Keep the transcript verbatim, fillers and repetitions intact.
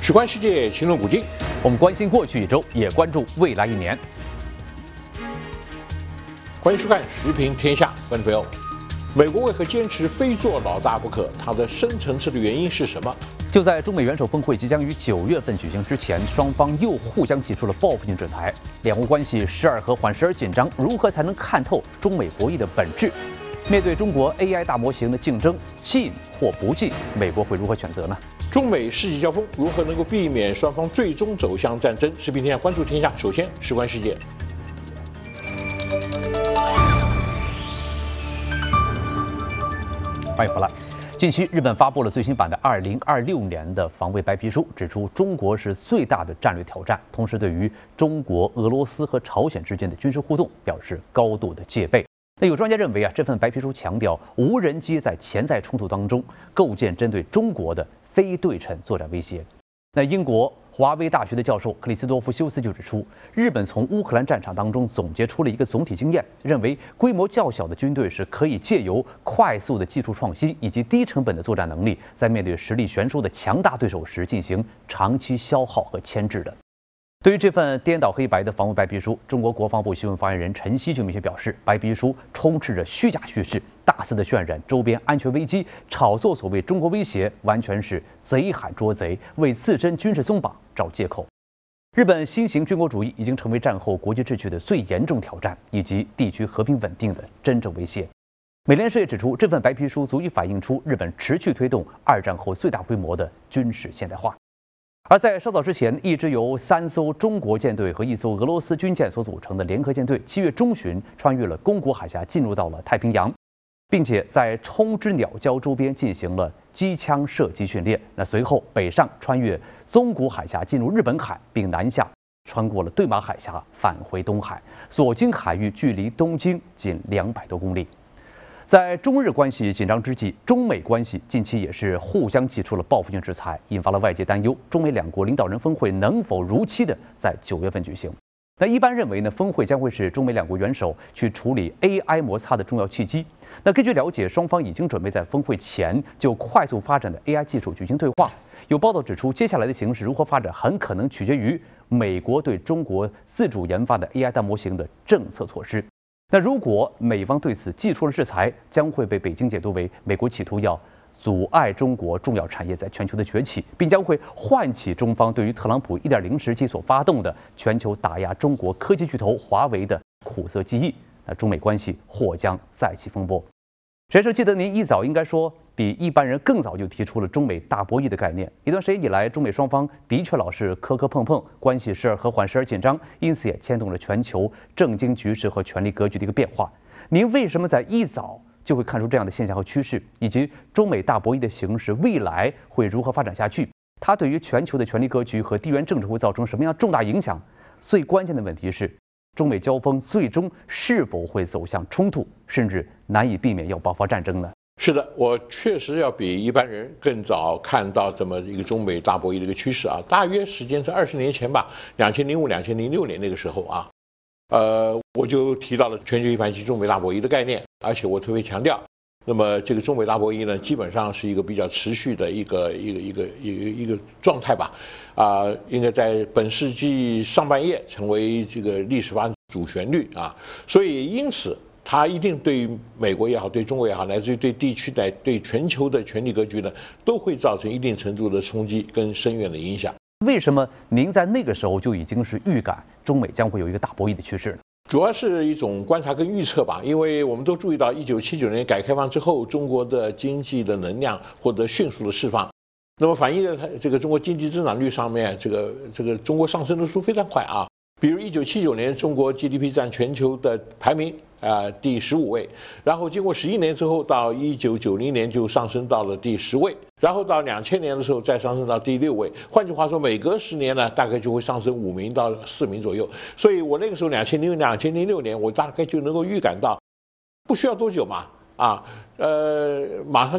事关世界，情论古今， 我们关心过去一周，也关注未来一年。 欢迎收看《时评天下》，观众朋友，美国为何坚持非做老大不可？它的深层次的原因是什么？ 就在中美元首峰会即将于九月份举行之前，双方又互相提出了报复性制裁，两国关系时而和缓，时而紧张。如何才能看透中美博弈的本质？面对中国 A I 大模型的竞争，进或不进，美国会如何选择呢？ 中美世纪交锋如何能够避免双方最终走向战争？视频天下关注天下，首先事关世界。 欢迎回来。近期，日本发布了最新版的二零二六年的防卫白皮书，指出中国是最大的战略挑战，同时对于中国、俄罗斯和朝鲜之间的军事互动表示高度的戒备。那有专家认为啊，这份白皮书强调无人机在潜在冲突当中构建针对中国的非对称作战威胁。那英国华威大学的教授克里斯多夫修斯就指出，日本从乌克兰战场当中总结出了一个总体经验，认为规模较小的军队是可以借由快速的技术创新以及低成本的作战能力，在面对实力悬殊的强大对手时进行长期消耗和牵制的。对于这份颠倒黑白的防卫白皮书，中国国防部新闻发言人陈希就明确表示，白皮书充斥着虚假叙事，大肆的渲染周边安全危机，炒作所谓中国威胁，完全是贼喊捉贼，为自身军事松绑找借口。日本新型军国主义已经成为战后国际秩序的最严重挑战，以及地区和平稳定的真正威胁。美联社也指出，这份白皮书足以反映出日本持续推动二战后最大规模的军事现代化。而在稍早之前，一支由三艘中国舰队和一艘俄罗斯军舰所组成的联合舰队，七月中旬穿越了宫古海峡，进入到了太平洋，并且在冲之鸟礁周边进行了机枪射击训练。那随后北上穿越宗谷海峡，进入日本海，并南下穿过了对马海峡，返回东海。所经海域距离东京仅两百多公里。在中日关系紧张之际，中美关系近期也是互相提出了报复性制裁，引发了外界担忧。中美两国领导人峰会能否如期的在九月份举行？那一般认为呢，峰会将会是中美两国元首去处理 A I 摩擦的重要契机。那根据了解，双方已经准备在峰会前就快速发展的 A I 技术举行对话。有报道指出，接下来的形势如何发展，很可能取决于美国对中国自主研发的 A I 大模型的政策措施。那如果美方对此祭出了制裁，将会被北京解读为美国企图要阻碍中国重要产业在全球的崛起，并将会唤起中方对于特朗普 一点零 时期所发动的全球打压中国科技巨头华为的苦涩记忆。那中美关系或将再起风波。谁说记得您一早应该说比一般人更早就提出了中美大博弈的概念。一段时间以来，中美双方的确老是磕磕碰碰，关系时而和缓，时而紧张，因此也牵动了全球政经局势和权力格局的一个变化。您为什么在一早就会看出这样的现象和趋势，以及中美大博弈的形势未来会如何发展下去？它对于全球的权力格局和地缘政治会造成什么样重大影响？最关键的问题是，中美交锋最终是否会走向冲突，甚至难以避免要爆发战争呢？ 是的，我确实要比一般人更早看到这么一个中美大博弈的一个趋势啊，大约时间是二十年前吧，两千零五、两千零六年那个时候啊，呃，我就提到了全球一盘棋、中美大博弈的概念，而且我特别强调，那么这个中美大博弈呢，基本上是一个比较持续的一个一个一个一个一个状态吧，啊、呃，应该在本世纪上半叶成为这个历史发展主旋律啊，所以因此。它一定对美国也好，对中国也好，乃至于对地区的、对全球的权力格局呢，都会造成一定程度的冲击跟深远的影响。 为什么您在那个时候就已经是预感中美将会有一个大博弈的趋势呢？ 主要是一种观察跟预测吧，因为我们都注意到，一九七九年改革开放之后，中国的经济的能量获得迅速的释放，那么反映在这个中国经济增长率上面，这个这个中国上升的速度非常快啊。比如一九七九年，中国 G D P 占全球的排名啊、呃、第十五位，然后经过十一年之后，到一九九零年就上升到了第十位，然后到两千年的时候再上升到第六位。换句话说，每隔十年呢，大概就会上升五名到四名左右。所以我那个时候两千零两千零六年，我大概就能够预感到，不需要多久嘛，啊，呃，马上